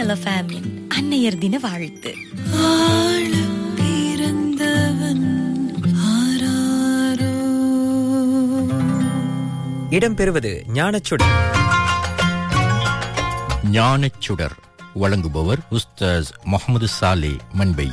மின்னல் எஃப்எம்மின் அன்னையர் தின வாழ்த்து. இடம்பெறுவது ஞானச்சுடர். ஞானச்சுடர் வழங்குபவர் உஸ்தாஸ் முகமது சாலே மன்பை.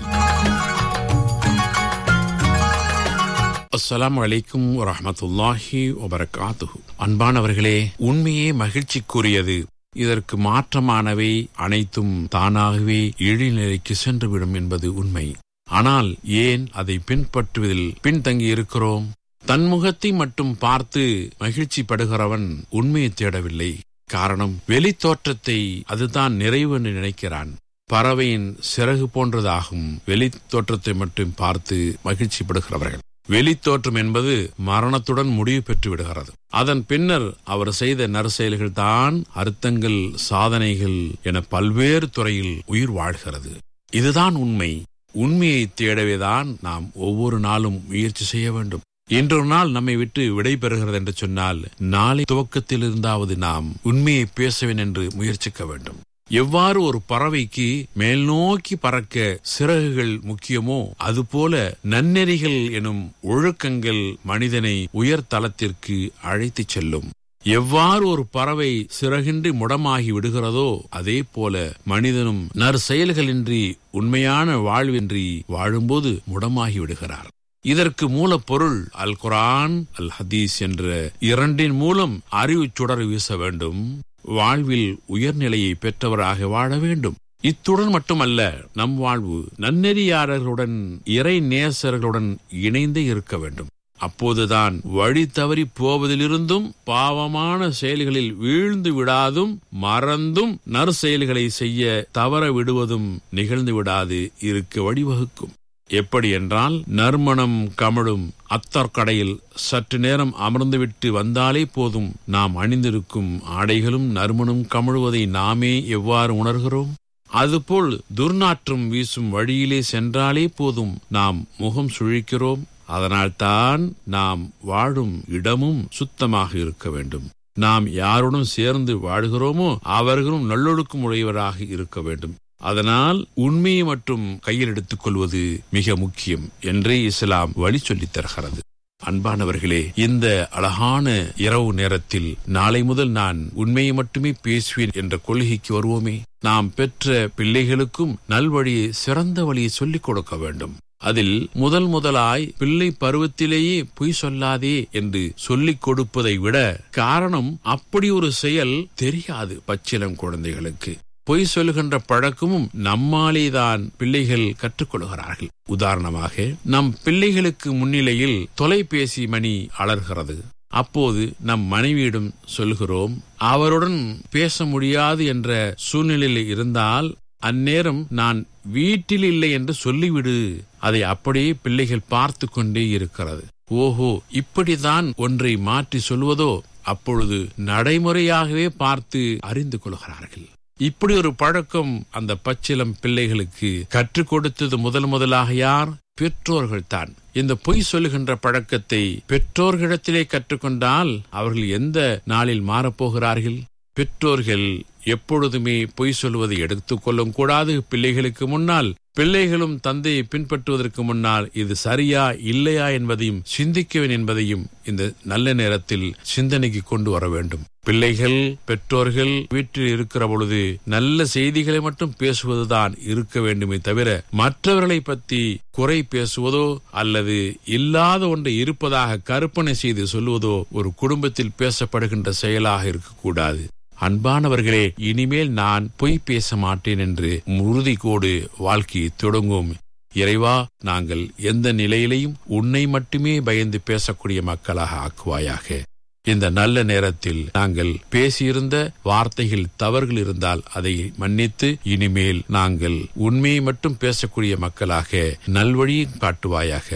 அஸ்ஸலாமு அலைக்கும் வரஹ்மத்துல்லாஹி வபரகாத்துஹு. அன்பானவர்களே, உண்மையே மகிழ்ச்சிக்குரியது. இதற்கு மாற்றமானவை அனைத்தும் தானாகவே இழிநிலைக்கு சென்றுவிடும் என்பது உண்மை. ஆனால் ஏன் அதை பின்பற்றுவதில் பின்தங்கி இருக்கிறோம்? தன்முகத்தை மட்டும் பார்த்து மகிழ்ச்சி படுகிறவன் உண்மையை தேடவில்லை. காரணம், வெளி தோற்றத்தை அதுதான் நிறைவு என்று நினைக்கிறான். பறவையின் சிறகு போன்றதாகும் வெளி தோற்றத்தை மட்டும் பார்த்து மகிழ்ச்சி படுகிறவர்கள். வெளித்தோற்றம் என்பது மரணத்துடன் முடிவு பெற்று விடுகிறது. அதன் பின்னர் அவர் செய்த நற்செயல்கள் தான் அர்த்தங்கள், சாதனைகள் என பல்வேறு துறையில் உயிர் வாழ்கிறது. இதுதான் உண்மை. உண்மையை தேடவேதான் நாம் ஒவ்வொரு நாளும் முயற்சி செய்ய வேண்டும். இன்றொரு நாள் நம்மை விட்டு விடை பெறுகிறது என்று சொன்னால், நாளை துவக்கத்தில் இருந்தாவது நாம் உண்மையை பேசவேன் என்று முயற்சிக்க வேண்டும். எவ்வாறு ஒரு பறவைக்கு மேல் நோக்கி பறக்க சிறகுகள் முக்கியமோ, அதுபோல நன்னெறிகள் எனும் ஒழுக்கங்கள் மனிதனை உயர் தளத்திற்கு அழைத்துச் செல்லும். எவ்வாறு ஒரு பறவை சிறகின்றி முடமாகி விடுகிறதோ, அதே போல மனிதனும் நற்செயல்களின்றி உண்மையான வாழ்வின்றி வாழும்போது முடமாகி விடுகிறார். இதற்கு மூலப்பொருள் அல் குர்ஆன், அல் ஹதீஸ் என்ற இரண்டின் மூலம் அறிவு சுடர் வீச வேண்டும். வாழ்வில் உயர்நிலையை பெற்றவராக வாழ வேண்டும். இத்துடன் மட்டுமல்ல, நம் வாழ்வு நன்னெறியாளர்களுடன், இறை நேசர்களுடன் இணைந்தே இருக்க வேண்டும். அப்போதுதான் வழி தவறி போவதிலிருந்தும், பாவமான செயல்களில் வீழ்ந்து விடாதும், மறந்தும் நற்செயல்களை செய்ய தவற விடுவதும் நிகழ்ந்து விடாது இருக்க வழிவகுக்கும். எப்படி என்றால், நறுமணம் கமழும் அத்தர் கடையில் சற்று நேரம் அமர்ந்துவிட்டு வந்தாலே போதும், நாம் அணிந்திருக்கும் ஆடைகளும் நறுமணம் கமழுவதை நாமே எவ்வாறு உணர்கிறோம்? அதுபோல் துர்நாற்றம் வீசும் வழியிலே சென்றாலே போதும், நாம் முகம் சுழிக்கிறோம். அதனால்தான் நாம் வாழும் இடமும் சுத்தமாக இருக்க வேண்டும். நாம் யாருடன் சேர்ந்து வாழ்கிறோமோ அவர்களும் நல்லொழுக்கம் உடையவராக இருக்க வேண்டும். அதனால் உண்மையை மட்டும் கையில் எடுத்துக் கொள்வது மிக முக்கியம் என்றே இஸ்லாம் வழி சொல்லித் தருகிறது. அன்பானவர்களே, இந்த அழகான இரவு நேரத்தில் நாளை முதல் நான் உண்மையை மட்டுமே பேசுவேன் என்ற கொள்கைக்கு வருவோமே. நாம் பெற்ற பிள்ளைகளுக்கும் நல்வழியை, சிறந்த வழியை சொல்லிக் கொடுக்க வேண்டும். அதில் முதலாய் பிள்ளை பருவத்திலேயே பொய் சொல்லாதே என்று சொல்லிக் கொடுப்பதை விட, காரணம் அப்படி ஒரு செயல் தெரியாது பச்சிளம் குழந்தைகளுக்கு. பொய் சொல்லுகின்ற பழக்கமும் நம்மாலேதான் பிள்ளைகள் கற்றுக்கொள்கிறார்கள். உதாரணமாக, நம் பிள்ளைகளுக்கு முன்னிலையில் தொலைபேசி மணி அலறுகிறது. அப்போது நம் மனைவியிடம் சொல்கிறோம், அவருடன் பேச முடியாது என்ற சூழ்நிலையில் இருந்தால் அந்நேரம் நான் வீட்டில் இல்லை என்று சொல்லிவிடு. அதை அப்படியே பிள்ளைகள் பார்த்து கொண்டே இருக்கிறது. ஓஹோ, இப்படிதான் ஒன்றை மாற்றி சொல்வதோ? அப்பொழுது நடைமுறையாகவே பார்த்து அறிந்து கொள்கிறார்கள். இப்படி ஒரு பழக்கம் அந்த பச்சிளம் பிள்ளைகளுக்கு கற்றுக் கொடுத்தது முதலாக யார்? பெற்றோர்கள் தான். இந்த பொய் சொல்லுகின்ற பழக்கத்தை பெற்றோர்களிடத்திலே கற்றுக்கொண்டால் அவர்கள் எந்த நாளில் மாறப்போகிறார்கள்? பெற்றோர்கள் எப்பொழுதுமே பொய் சொல்வதை எடுத்துக்கொள்ளும் கூடாது பிள்ளைகளுக்கு முன்னால். பிள்ளைகளும் தந்தையை பின்பற்றுவதற்கு முன்னால் இது சரியா இல்லையா என்பதையும் சிந்திக்கவேன் என்பதையும் இந்த நல்ல நேரத்தில் சிந்தனைக்கு கொண்டு வர வேண்டும். பிள்ளைகள், பெற்றோர்கள் வீட்டில் இருக்கிற பொழுது நல்ல செய்திகளை மட்டும் பேசுவதுதான் இருக்க வேண்டுமே தவிர, மற்றவர்களை பற்றி குறை பேசுவதோ அல்லது இல்லாத ஒன்றை இருப்பதாக கற்பனை செய்து சொல்வதோ ஒரு குடும்பத்தில் பேசப்படுகின்ற செயலாக இருக்கக்கூடாது. அன்பானவர்களே, இனிமேல் நான் பொய் பேச மாட்டேன் என்று உறுதியோடு வாழ்க்கையை தொடங்கும். இறைவா, நாங்கள் எந்த நிலையிலையும் உன்னை மட்டுமே பயந்து பேசக்கூடிய மக்களாக ஆக்குவாயாக. இந்த நல்ல நேரத்தில் நாங்கள் பேசியிருந்த வார்த்தைகள் தவறுகள் இருந்தால் அதை மன்னித்து, இனிமேல் நாங்கள் உண்மையை மட்டும் பேசக்கூடிய மக்களாக நல்வழியை காட்டுவாயாக.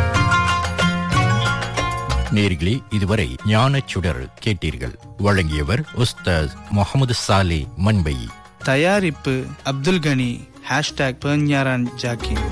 நேயர்களே, இதுவரை ஞானச்சுடர் கேட்டீர்கள். வழங்கியவர் உஸ்தாஸ் முகமது சாலே மன்பை. தயாரிப்பு அப்துல் கனி. #பெர்ஞாரான் ஜாக்கிர்.